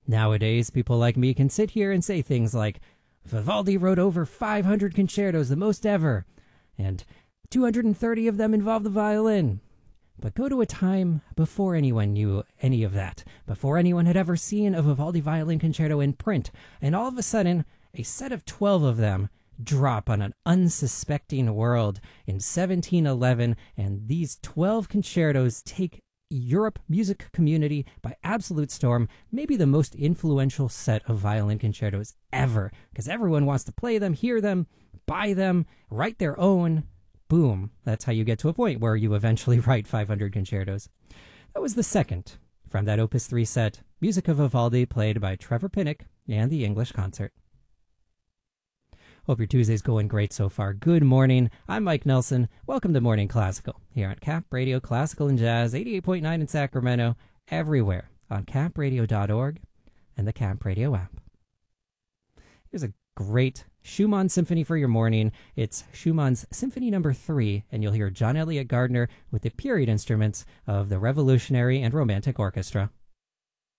Nowadays, people like me can sit here and say things like, Vivaldi wrote over 500 concertos, the most ever, and 230 of them involve the violin. But go to a time before anyone knew any of that, before anyone had ever seen a Vivaldi violin concerto in print, and all of a sudden, a set of 12 of them drop on an unsuspecting world in 1711, and these 12 concertos take Europe music community by absolute storm, maybe the most influential set of violin concertos ever, because everyone wants to play them, hear them, buy them, write their own. Boom. That's how you get to a point where you eventually write 500 concertos. That was the second from that Opus 3 set, music of Vivaldi played by Trevor Pinnock and the English Concert. Hope your Tuesday's going great so far. Good morning. I'm Mike Nelson. Welcome to Morning Classical here on Cap Radio Classical and Jazz, 88.9 in Sacramento, everywhere on capradio.org and the Cap Radio app. Here's a great Schumann symphony for your morning. It's Schumann's Symphony No. 3, and you'll hear John Elliott Gardner with the period instruments of the Revolutionary and Romantic Orchestra.